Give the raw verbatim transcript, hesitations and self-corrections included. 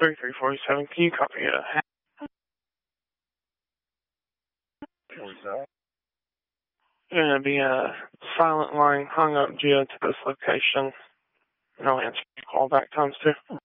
thirty-three forty-seven. Can you copy it? forty-seven. Going to be a silent line hung up Geo to this location. No answer. Call back times two.